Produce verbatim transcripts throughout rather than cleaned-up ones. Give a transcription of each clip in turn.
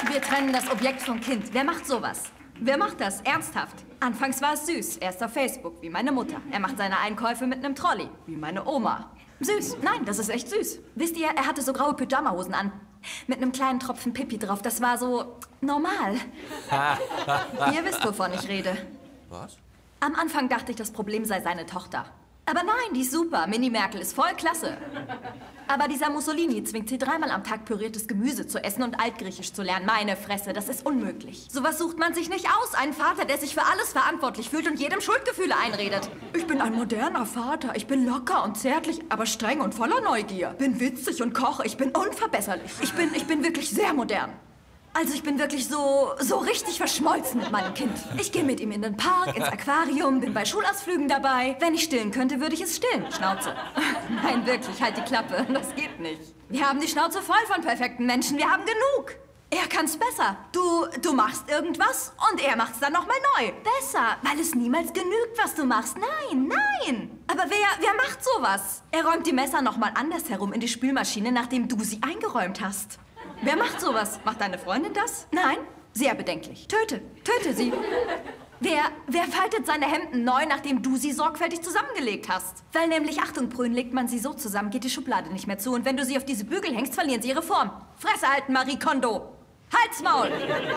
Wir trennen das Objekt vom Kind. Wer macht sowas? Wer macht das? Ernsthaft? Anfangs war es süß. Er ist auf Facebook, wie meine Mutter. Er macht seine Einkäufe mit einem Trolley, wie meine Oma. Süß. Nein, das ist echt süß. Wisst ihr, er hatte so graue Pyjamahosen an. Mit einem kleinen Tropfen Pipi drauf. Das war so normal. Ihr wisst, wovon ich rede. Was? Am Anfang dachte ich, das Problem sei seine Tochter. Aber nein, die ist super. Mini Merkel ist voll klasse. Aber dieser Mussolini zwingt sie dreimal am Tag püriertes Gemüse zu essen und Altgriechisch zu lernen. Meine Fresse, das ist unmöglich. Sowas sucht man sich nicht aus. Einen Vater, der sich für alles verantwortlich fühlt und jedem Schuldgefühle einredet. Ich bin ein moderner Vater. Ich bin locker und zärtlich, aber streng und voller Neugier. Bin witzig und koche. Ich bin unverbesserlich. Ich bin, ich bin wirklich sehr modern. Also ich bin wirklich so, so richtig verschmolzen mit meinem Kind. Ich gehe mit ihm in den Park, ins Aquarium, bin bei Schulausflügen dabei. Wenn ich stillen könnte, würde ich es stillen. Schnauze. Nein, wirklich, halt die Klappe. Das geht nicht. Wir haben die Schnauze voll von perfekten Menschen. Wir haben genug. Er kann's besser. Du, du machst irgendwas und er macht's dann nochmal neu. Besser, weil es niemals genügt, was du machst. Nein, nein. Aber wer, wer macht sowas? Er räumt die Messer nochmal anders herum in die Spülmaschine, nachdem du sie eingeräumt hast. Wer macht sowas? Macht deine Freundin das? Nein? Sehr bedenklich. Töte. Töte sie. Wer, wer faltet seine Hemden neu, nachdem du sie sorgfältig zusammengelegt hast? Weil nämlich, Achtung, Brün, legt man sie so zusammen, geht die Schublade nicht mehr zu. Und wenn du sie auf diese Bügel hängst, verlieren sie ihre Form. Fresse halten, Marie Kondo. Halt's Maul.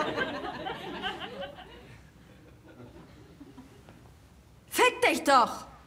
Fick dich doch.